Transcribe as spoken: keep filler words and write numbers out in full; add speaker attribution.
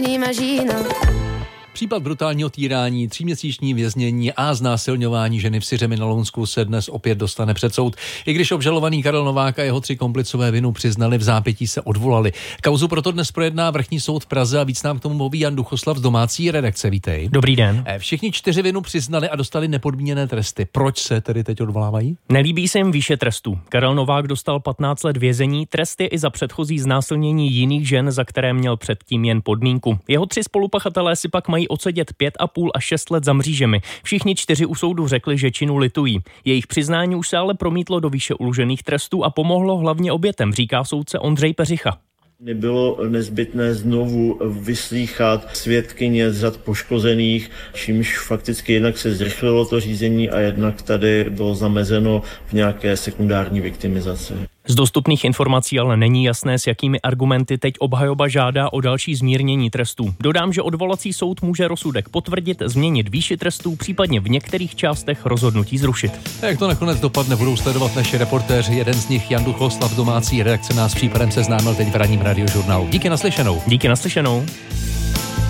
Speaker 1: Případ brutálního týrání, tříměsíční věznění a znásilňování ženy v Syřemi na Lounsku se dnes opět dostane před soud. I když obžalovaný Karel Novák a jeho tři komplicové vinu přiznali, v zápětí se odvolali. Kauzu proto dnes projedná Vrchní soud v Praze a víc nám k tomu mluví Jan Duchoslav z domácí redakce. Vítej.
Speaker 2: Dobrý den.
Speaker 1: Všichni čtyři vinu přiznali a dostali nepodmíněné tresty. Proč se tedy teď odvolávají?
Speaker 2: Nelíbí se jim výše trestu. Karel Novák dostal patnáct let vězení, trest je i za předchozí znásilnění jiných žen, za které měl předtím jen podmínku. Jeho tři spolupachatelé si pak mají odsedět pět a půl až šest let za mřížemi. Všichni čtyři u soudu řekli, že činu litují. Jejich přiznání už se ale promítlo do výše uložených trestů a pomohlo hlavně obětem, říká soudce Ondřej Peřicha.
Speaker 3: Nebylo nezbytné znovu vyslýchat svědkyně z řad poškozených, čímž fakticky jednak se zrychlilo to řízení a jednak tady bylo zamezeno v nějaké sekundární viktimizaci.
Speaker 2: Z dostupných informací ale není jasné, s jakými argumenty teď obhajoba žádá o další zmírnění trestů. Dodám, že odvolací soud může rozsudek potvrdit, změnit výši trestů, případně v některých částech rozhodnutí zrušit.
Speaker 1: Jak to nakonec dopadne, budou sledovat naši reportéři. Jeden z nich, Jan Duchoslav, domácí redakce, nás s případem seznámil teď v ranním radiožurnálu. Díky naslyšenou.
Speaker 2: Díky naslyšenou.